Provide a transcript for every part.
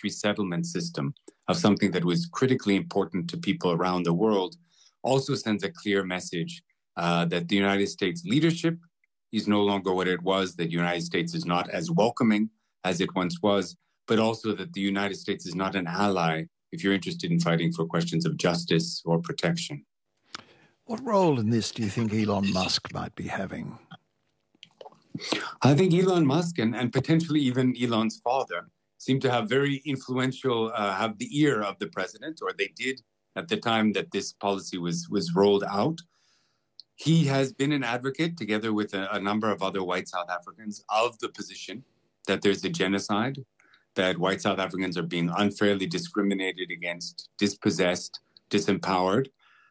this resettlement system of something that was critically important to people around the world also sends a clear message that the United States leadership is no longer what it was, that the United States is not as welcoming as it once was, but also that the United States is not an ally if you're interested in fighting for questions of justice or protection. What role in this do you think Elon Musk might be having? I think Elon Musk and potentially even Elon's father seem to have very influential, have the ear of the president, or they did at the time that this policy was rolled out. He has been an advocate, together with a number of other white South Africans, of the position that there's a genocide, that white South Africans are being unfairly discriminated against, dispossessed, disempowered.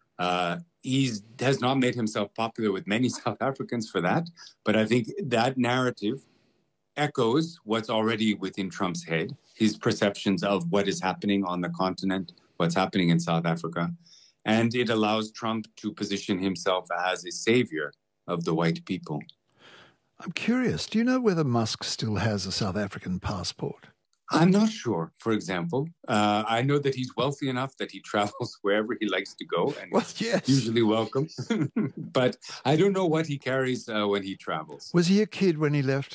He has not made himself popular with many South Africans for that, but I think that narrative echoes what's already within Trump's head, his perceptions of what is happening on the continent, what's happening in South Africa, and it allows Trump to position himself as a savior of the white people. I'm curious, do you know whether Musk still has a South African passport? I'm not sure, for example. I know that he's wealthy enough that he travels wherever he likes to go and yes. usually welcome. But I don't know what he carries when he travels. Was he a kid when he left?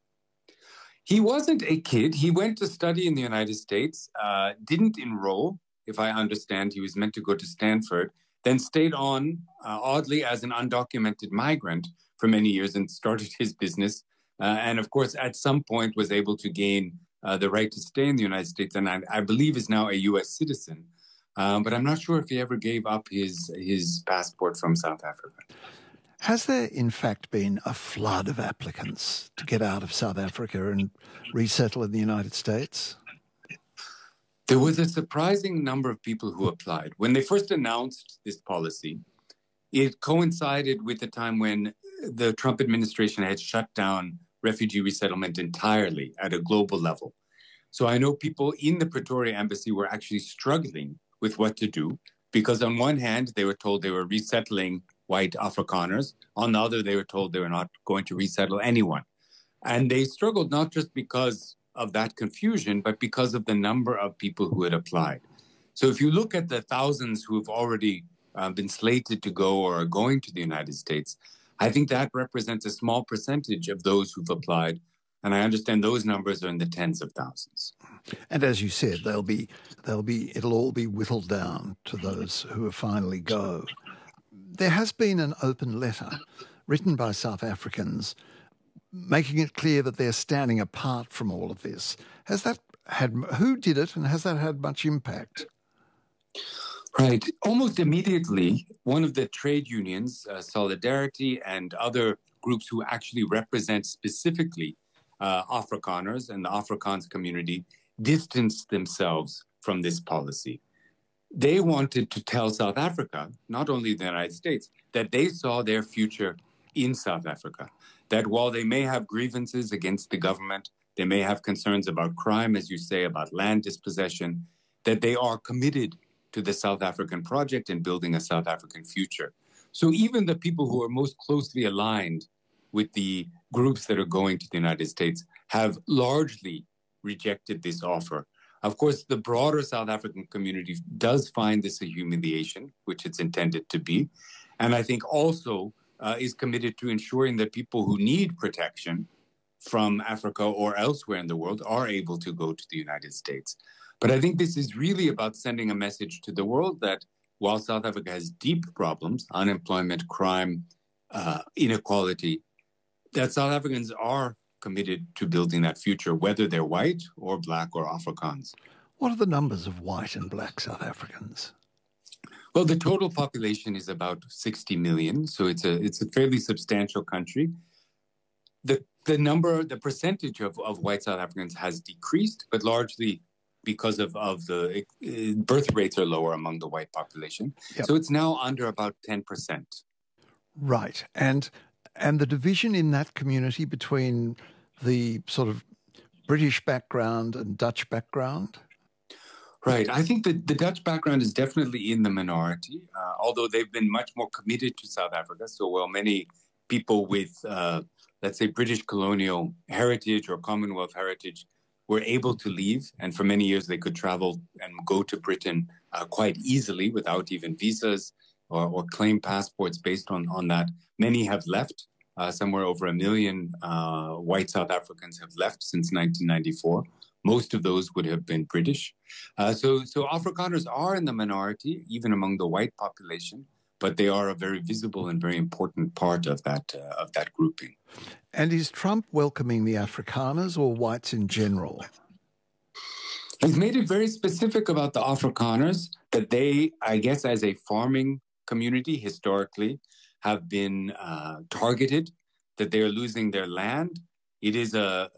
He wasn't a kid. He went to study in the United States, didn't enroll, if I understand. He was meant to go to Stanford, then stayed on, oddly, as an undocumented migrant for many years and started his business. And of course, at some point was able to gain the right to stay in the United States, and I believe is now a U.S. citizen. But I'm not sure if he ever gave up his passport from South Africa. Has there, in fact, been a flood of applicants to get out of South Africa and resettle in the United States? There was a surprising number of people who applied. When they first announced this policy, it coincided with the time when the Trump administration had shut down refugee resettlement entirely at a global level. So I know people in the Pretoria embassy were actually struggling with what to do, because on one hand, they were told they were resettling white Afrikaners. On the other, they were told they were not going to resettle anyone. And they struggled not just because of that confusion, but because of the number of people who had applied. So if you look at the thousands who have already been slated to go or are going to the United States, I think that represents a small percentage of those who've applied. And I understand those numbers are in the tens of thousands. And as you said, it'll all be whittled down to those who finally go. There has been an open letter written by South Africans making it clear that they're standing apart from all of this. Who did it, and has that had much impact? Right. Almost immediately, one of the trade unions, Solidarity, and other groups who actually represent specifically Afrikaners and the Afrikaans community distanced themselves from this policy. They wanted to tell South Africa, not only the United States, that they saw their future in South Africa, that while they may have grievances against the government, they may have concerns about crime, as you say, about land dispossession, that they are committed to the South African project and building a South African future. So even the people who are most closely aligned with the groups that are going to the United States have largely rejected this offer. Of course, the broader South African community does find this a humiliation, which it's intended to be, and I think also is committed to ensuring that people who need protection from Africa or elsewhere in the world are able to go to the United States. But I think this is really about sending a message to the world that while South Africa has deep problems, unemployment, crime, inequality, that South Africans are committed to building that future, whether they're white or black or Afrikaans. What are the numbers of white and black South Africans? Well, the total population is about 60 million, so it's a fairly substantial country. The percentage of white South Africans has decreased, but largely because of the birth rates are lower among the white population. Yep. So it's now under about 10%. Right. And the division in that community between the sort of British background and Dutch background? Right. I think that the Dutch background is definitely in the minority, although they've been much more committed to South Africa. So while many people with, let's say, British colonial heritage or Commonwealth heritage were able to leave, and for many years they could travel and go to Britain quite easily without even visas or claim passports based on that. Many have left. Somewhere over 1 million white South Africans have left since 1994. Most of those would have been British. So Afrikaners are in the minority, even among the white population, but they are a very visible and very important part of that grouping. And is Trump welcoming the Afrikaners or whites in general? He's made it very specific about the Afrikaners, that they, I guess, as a farming community historically, have been targeted, that they are losing their land. It is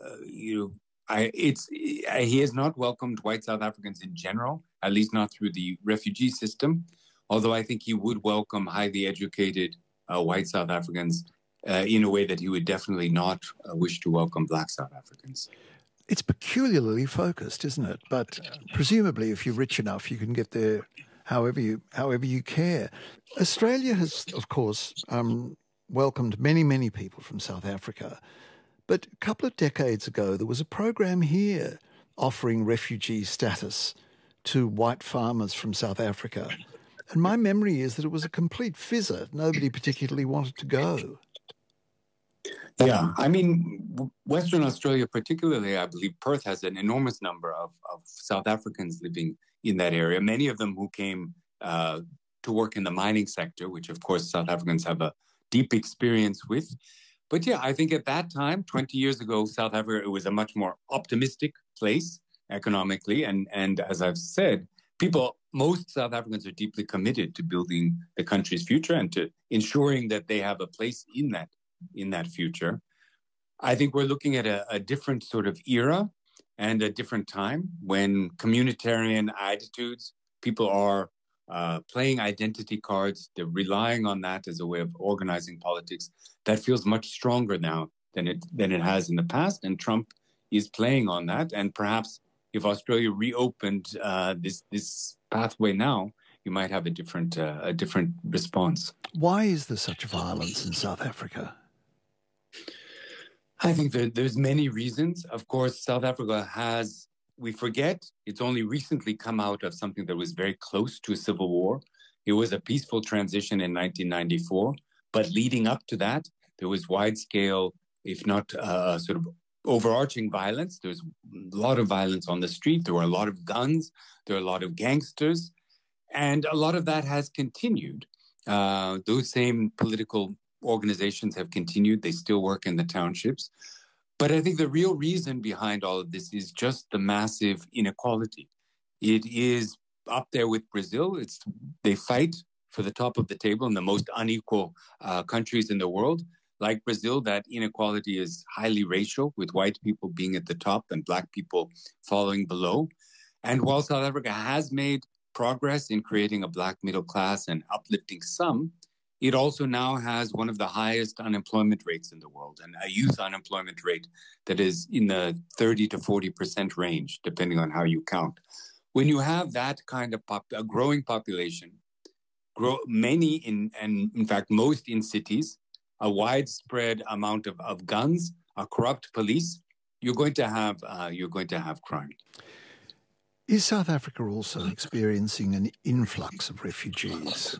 he has not welcomed white South Africans in general, at least not through the refugee system, although I think he would welcome highly educated white South Africans in a way that he would definitely not wish to welcome black South Africans. It's peculiarly focused, isn't it? But presumably if you're rich enough, you can get there however you care. Australia has, of course, welcomed many, many people from South Africa. But a couple of decades ago, there was a program here offering refugee status to white farmers from South Africa. And my memory is that it was a complete fizzer. Nobody particularly wanted to go. Yeah, I mean, Western Australia particularly, I believe Perth has an enormous number of South Africans living in that area, many of them who came to work in the mining sector, which of course South Africans have a deep experience with. But yeah, I think at that time, 20 years ago, South Africa, it was a much more optimistic place economically. And as I've said, most South Africans are deeply committed to building the country's future and to ensuring that they have a place in that future. I think we're looking at a different sort of era and a different time when communitarian attitudes, people are playing identity cards. They're relying on that as a way of organizing politics. That feels much stronger now than it has in the past. And Trump is playing on that. And perhaps if Australia reopened this pathway now, you might have a different response. Why is there such violence in South Africa? I think that there's many reasons. Of course, South Africa has, we forget, it's only recently come out of something that was very close to a civil war. It was a peaceful transition in 1994, but leading up to that, there was wide-scale, if not sort of overarching violence. There's a lot of violence on the street. There were a lot of guns. There are a lot of gangsters. And a lot of that has continued. Those same political organizations have continued. They still work in the townships. But I think the real reason behind all of this is just the massive inequality. It is up there with Brazil. They fight for the top of the table in the most unequal countries in the world. Like Brazil, that inequality is highly racial, with white people being at the top and black people falling below. And while South Africa has made progress in creating a black middle class and uplifting some, it also now has one of the highest unemployment rates in the world, and a youth unemployment rate that is in the 30 to 40% range, depending on how you count. When you have that kind of a growing population, in fact, most in cities, a widespread amount of guns, a corrupt police, you're going to have crime. Is South Africa also experiencing an influx of refugees?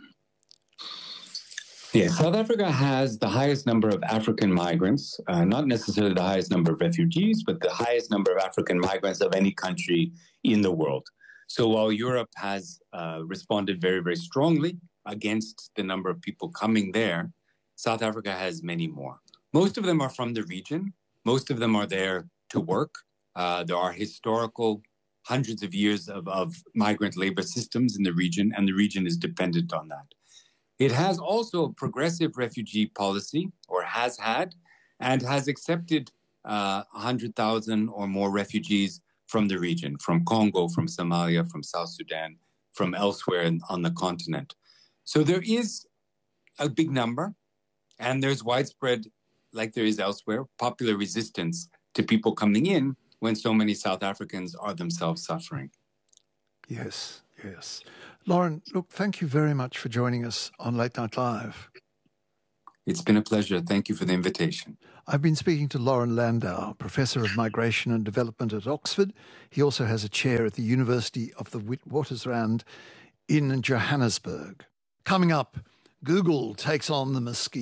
Yes, South Africa has the highest number of African migrants, not necessarily the highest number of refugees, but the highest number of African migrants of any country in the world. So while Europe has responded very, very strongly against the number of people coming there, South Africa has many more. Most of them are from the region. Most of them are there to work. There are historical hundreds of years of migrant labor systems in the region, and the region is dependent on that. It has also a progressive refugee policy, or has had, and has accepted 100,000 or more refugees from the region, from Congo, from Somalia, from South Sudan, from elsewhere on the continent. So there is a big number, and there's widespread, like there is elsewhere, popular resistance to people coming in when so many South Africans are themselves suffering. Yes, yes. Lauren, look, thank you very much for joining us on Late Night Live. It's been a pleasure. Thank you for the invitation. I've been speaking to Loren Landau, Professor of Migration and Development at Oxford. He also has a chair at the University of the Witwatersrand in Johannesburg. Coming up, Google takes on the mosquito.